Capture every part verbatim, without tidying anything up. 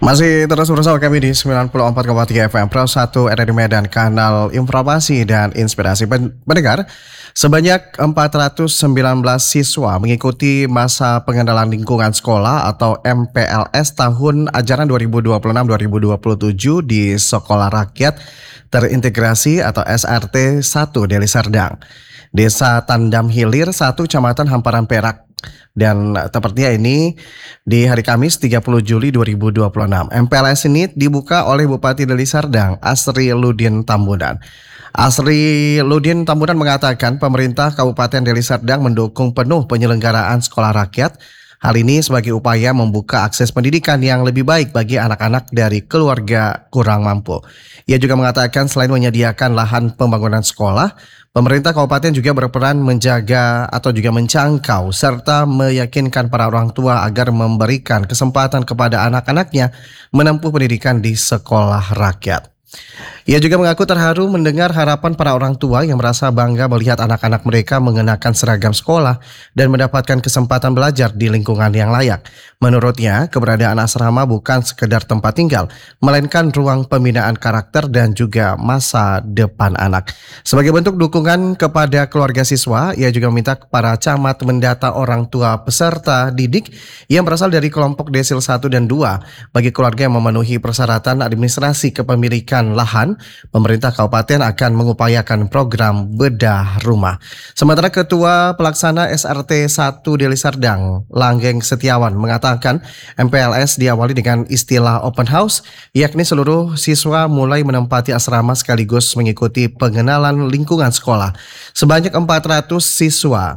Masih terus bersama kami di sembilan puluh empat koma tiga F M Pro satu R R I Medan, kanal informasi dan inspirasi pendengar. Sebanyak empat ratus sembilan belas siswa mengikuti masa pengenalan lingkungan sekolah atau M P L S tahun ajaran dua ribu dua puluh enam dua ribu dua puluh tujuh di Sekolah Rakyat Terintegrasi atau S R T satu Deli Serdang, Desa Tandam Hilir satu, Kecamatan Hamparan Perak. Dan tepatnya ini di hari Kamis tiga puluh Juli dua ribu dua puluh enam. M P L S ini dibuka oleh Bupati Deli Serdang, Asri Ludin Tambunan. Asri Ludin Tambunan mengatakan pemerintah Kabupaten Deli Serdang mendukung penuh penyelenggaraan sekolah rakyat. Hal ini sebagai upaya membuka akses pendidikan yang lebih baik bagi anak-anak dari keluarga kurang mampu. Ia juga mengatakan selain menyediakan lahan pembangunan sekolah, pemerintah kabupaten juga berperan menjaga atau juga mencangkau serta meyakinkan para orang tua agar memberikan kesempatan kepada anak-anaknya menempuh pendidikan di sekolah rakyat. Ia juga mengaku terharu mendengar harapan para orang tua yang merasa bangga melihat anak-anak mereka mengenakan seragam sekolah dan mendapatkan kesempatan belajar di lingkungan yang layak. Menurutnya, keberadaan asrama bukan sekedar tempat tinggal, melainkan ruang pembinaan karakter dan juga masa depan anak. Sebagai bentuk dukungan kepada keluarga siswa, ia juga meminta para camat mendata orang tua peserta didik yang berasal dari kelompok desil satu dan dua bagi keluarga yang memenuhi persyaratan administrasi kepemilikan lahan. Pemerintah kabupaten akan mengupayakan program bedah rumah. Sementara Ketua Pelaksana S R T satu Deli Serdang, Langgeng Setiawan, mengatakan M P L S diawali dengan istilah open house, yakni seluruh siswa mulai menempati asrama sekaligus mengikuti pengenalan lingkungan sekolah. Sebanyak empat ratus siswa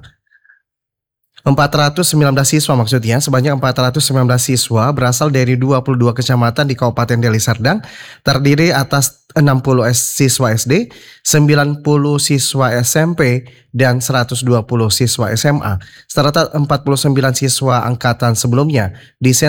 empat ratus sembilan belas siswa maksudnya, sebanyak empat ratus sembilan belas siswa berasal dari dua puluh dua kecamatan di Kabupaten Deli Serdang, terdiri atas enam puluh siswa S D, sembilan puluh siswa S M P, dan seratus dua puluh siswa S M A, serta empat puluh sembilan siswa angkatan sebelumnya di